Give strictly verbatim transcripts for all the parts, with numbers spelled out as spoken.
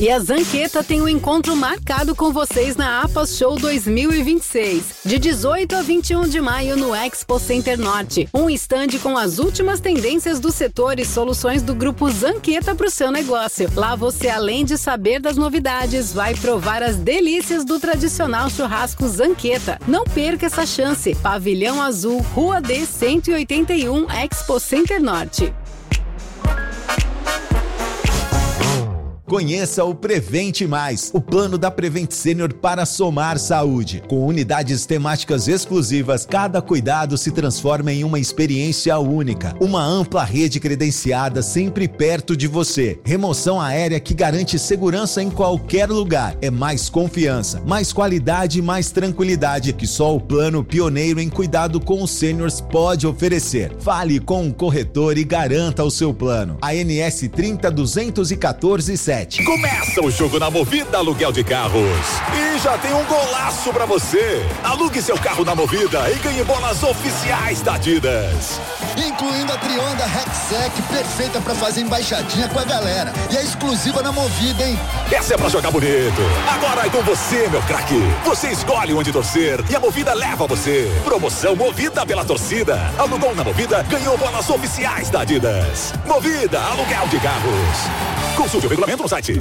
E a Zanqueta tem um encontro marcado com vocês na Apas Show dois mil e vinte e seis, de dezoito a vinte e um de maio no Expo Center Norte. Um estande com as últimas tendências do setor e soluções do grupo Zanqueta para o seu negócio. Lá você, além de saber das novidades, vai provar as delícias do tradicional churrasco Zanqueta. Não perca essa chance. Pavilhão Azul, Rua D cento e oitenta e um, Expo Center Norte. Conheça o Prevente Mais, o plano da Prevent Senior para somar saúde. Com unidades temáticas exclusivas, cada cuidado se transforma em uma experiência única. Uma ampla rede credenciada sempre perto de você. Remoção aérea que garante segurança em qualquer lugar. É mais confiança, mais qualidade e mais tranquilidade que só o plano pioneiro em cuidado com os sêniors pode oferecer. Fale com o corretor e garanta o seu plano. A N S trinta duzentos e quatorze sete. Começa o jogo na Movida Aluguel de Carros. E já tem um golaço pra você. Alugue seu carro na Movida e ganhe bolas oficiais da Adidas. Incluindo a Trionda Rexec, perfeita pra fazer embaixadinha com a galera. E é exclusiva na Movida, hein? Essa é pra jogar bonito. Agora é com você, meu craque. Você escolhe onde torcer e a Movida leva você. Promoção Movida pela torcida. Alugou na Movida, ganhou bolas oficiais da Adidas. Movida Aluguel de Carros. Consulte o regulamento no site.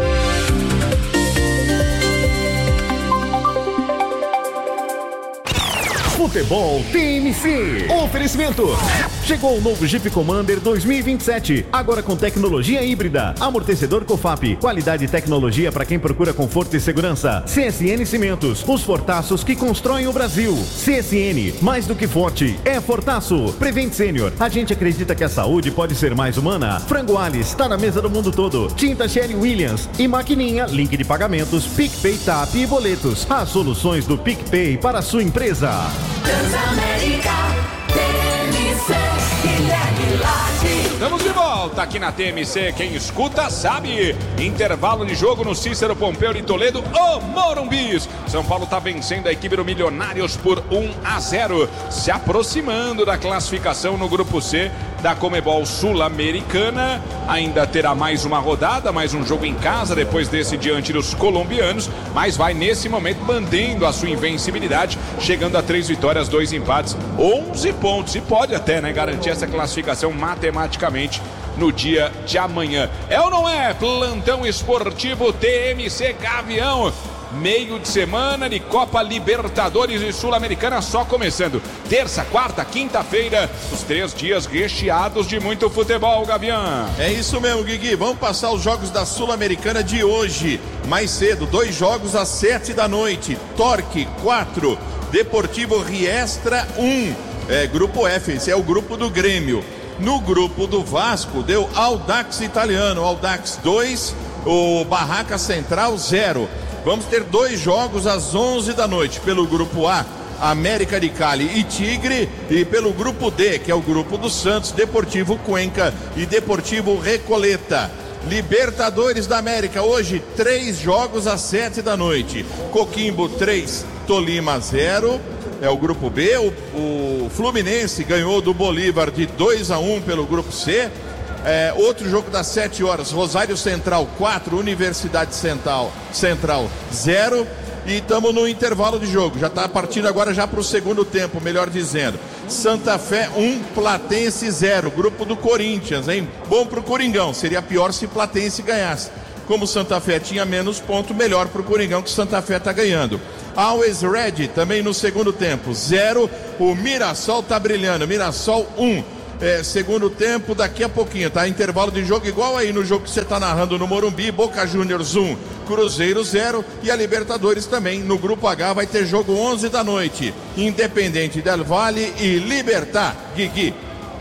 Futebol T M C. Oferecimento. Chegou o novo Jeep Commander dois mil e vinte e sete, agora com tecnologia híbrida, amortecedor COFAP, qualidade e tecnologia para quem procura conforto e segurança. C S N Cimentos, os fortaços que constroem o Brasil. C S N, mais do que forte, é fortaço. Prevent Senior, a gente acredita que a saúde pode ser mais humana. Frango Alice, está na mesa do mundo todo. Tinta Sherry Williams e Maquininha, link de pagamentos, PicPay, TAP e boletos. As soluções do PicPay para a sua empresa. Transamérica, T M C, Guilherme Lage. Estamos de volta aqui na T M C. Quem escuta sabe. Intervalo de jogo no Cícero Pompeu de Toledo, o Morumbis. São Paulo está vencendo a equipe do Milionários por um a zero, se aproximando da classificação no grupo C da Comebol Sul-Americana. Ainda terá mais uma rodada, mais um jogo em casa depois desse diante dos colombianos, mas vai nesse momento mantendo a sua invencibilidade, chegando a três vitórias, dois empates, onze pontos, e pode até, né, garantir essa classificação matematicamente no dia de amanhã. É ou não é? Plantão esportivo T M C Gavião. Meio de semana de Copa Libertadores e Sul-Americana só começando. Terça, quarta, quinta-feira, os três dias recheados de muito futebol, Gavião. É isso mesmo, Guigui. Vamos passar os jogos da Sul-Americana de hoje. Mais cedo, dois jogos às sete da noite. Torque, quatro. Deportivo Riestra, um. É, grupo F, esse é o grupo do Grêmio. No grupo do Vasco, deu Audax Italiano. Audax dois, o Barraca Central zero. Vamos ter dois jogos às onze da noite. Pelo grupo A, América de Cali e Tigre. E pelo grupo D, que é o grupo do Santos, Deportivo Cuenca e Deportivo Recoleta. Libertadores da América, hoje três jogos às sete da noite. Coquimbo três, Tolima zero. É o grupo B. O, o Fluminense ganhou do Bolívar de dois a um pelo grupo C. É, outro jogo das sete horas, Rosário Central quatro, Universidade Central, Central zero. E estamos no intervalo de jogo, já está partindo agora já para o segundo tempo, melhor dizendo. Santa Fé um, Platense zero, grupo do Corinthians, hein? Bom pro Coringão, seria pior se Platense ganhasse. Como Santa Fé tinha menos ponto, melhor pro Coringão, que Santa Fé está ganhando. Always Ready também no segundo tempo, zero. O Mirassol tá brilhando, Mirassol um. É, segundo tempo, daqui a pouquinho, tá? Intervalo de jogo igual aí no jogo que você tá narrando no Morumbi. Boca Juniors um, Cruzeiro zero. E a Libertadores também, no grupo H, vai ter jogo onze da noite. Independente del Valle e Libertad, Guigui.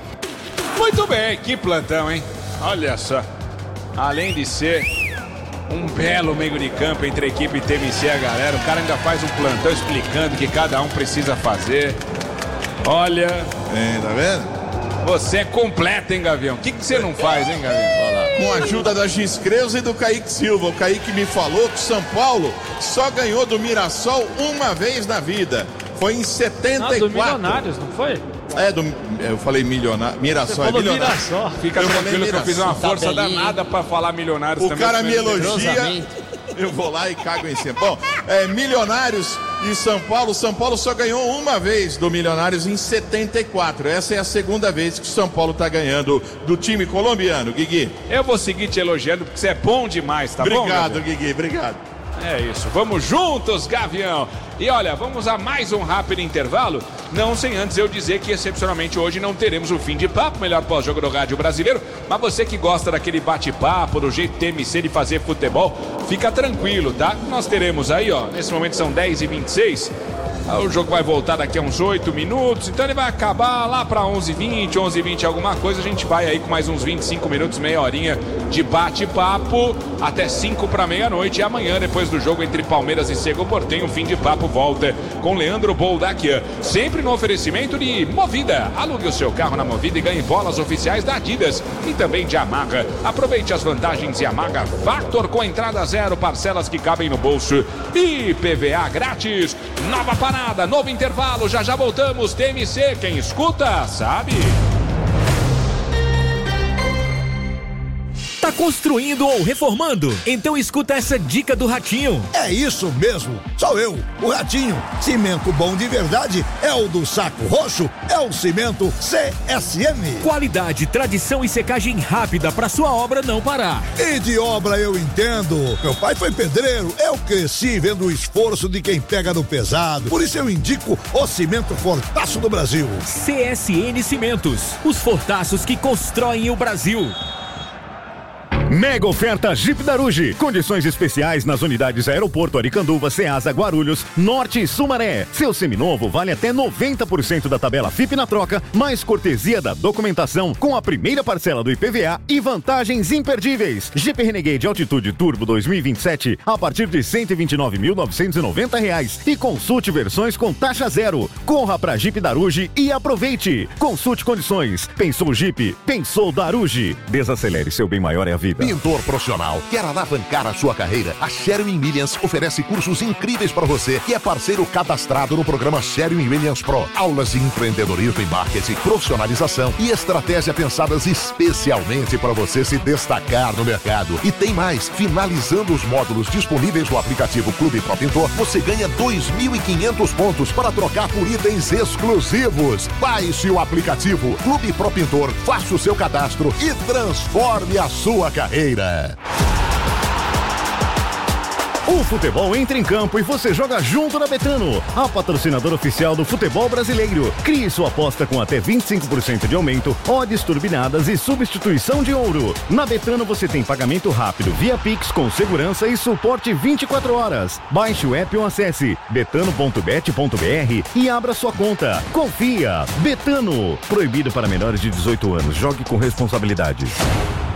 Muito bem, que plantão, hein? Olha só, além de ser um belo meio de campo entre a equipe T M C e a galera, o cara ainda faz um plantão explicando o que cada um precisa fazer. Olha... É, tá vendo? Você é completo, hein, Gavião? O que que você não faz, hein, Gavião? Com a ajuda da Giscreuza e do Kaique Silva. O Kaique me falou que o São Paulo só ganhou do Mirassol uma vez na vida. Foi em setenta e quatro. Não, do Milionários, não foi? É, do, eu falei milionário. Mirassol é milionário. Mirassol. Fica eu tranquilo que eu fiz uma força tabelinha. danada pra falar milionários O também. cara me elogia, Cruzamento. eu vou lá e cago em cima. Bom, é, Milionários e São Paulo. São Paulo só ganhou uma vez do Milionários em setenta e quatro. Essa é a segunda vez que o São Paulo tá ganhando do time colombiano, Guigui. Eu vou seguir te elogiando porque você é bom demais, tá bom? Obrigado, Guigui, obrigado. É isso, vamos juntos, Gavião. E olha, vamos a mais um rápido intervalo. Não sem antes eu dizer que excepcionalmente hoje não teremos o fim de papo, melhor pós-jogo do rádio brasileiro. Mas você que gosta daquele bate-papo, do jeito T M C de fazer futebol, fica tranquilo, tá? Nós teremos aí, ó, nesse momento são dez e vinte e seis. O jogo vai voltar daqui a uns oito minutos, então ele vai acabar lá para onze e vinte, onze e vinte alguma coisa. A gente vai aí com mais uns vinte e cinco minutos, meia horinha de bate-papo até cinco para meia-noite. E amanhã, depois do jogo entre Palmeiras e Cerro Porteño, o fim de papo volta com Leandro Boldaquian. Sempre no oferecimento de Movida. Alugue o seu carro na Movida e ganhe bolas oficiais da Adidas e também de Yamaha. Aproveite as vantagens Yamaha Factor com entrada zero, parcelas que cabem no bolso e I P V A grátis. Nova parada. Nada, novo intervalo, já já voltamos. T M C, quem escuta, sabe. Tá construindo ou reformando? Então escuta essa dica do Ratinho. É isso mesmo, sou eu, o Ratinho. Cimento bom de verdade é o do Saco Roxo, é o cimento C S M. Qualidade, tradição e secagem rápida para sua obra não parar. E de obra eu entendo. Meu pai foi pedreiro, eu cresci vendo o esforço de quem pega no pesado. Por isso eu indico o cimento Fortaço do Brasil. C S N Cimentos, os fortaços que constroem o Brasil. Mega oferta Jeep Daruge. Condições especiais nas unidades Aeroporto Aricanduva, Ceasa, Guarulhos, Norte e Sumaré. Seu seminovo vale até noventa por cento da tabela F I P na troca, mais cortesia da documentação com a primeira parcela do I P V A e vantagens imperdíveis. Jeep Renegade Altitude Turbo dois mil e vinte e sete a partir de cento e vinte e nove mil novecentos e noventa reais e consulte versões com taxa zero. Corra pra Jeep Daruge e aproveite. Consulte condições. Pensou Jeep? Pensou Daruge. Desacelere, seu bem maior é a vida. Pintor profissional, quer alavancar a sua carreira? A Sherwin Williams oferece cursos incríveis para você que é parceiro cadastrado no programa Sherwin Williams Pro. Aulas de empreendedorismo e marketing, profissionalização e estratégia pensadas especialmente para você se destacar no mercado. E tem mais, finalizando os módulos disponíveis no aplicativo Clube Pro Pintor, você ganha dois mil e quinhentos pontos para trocar por itens exclusivos. Baixe o aplicativo Clube Pro Pintor, faça o seu cadastro e transforme a sua carreira. O futebol entra em campo e você joga junto na Betano, a patrocinadora oficial do futebol brasileiro. Crie sua aposta com até vinte e cinco por cento de aumento, odds turbinadas e substituição de ouro. Na Betano você tem pagamento rápido via Pix com segurança e suporte vinte e quatro horas. Baixe o app ou acesse betano ponto bet ponto br e abra sua conta. Confia! Betano. Proibido para menores de dezoito anos. Jogue com responsabilidade.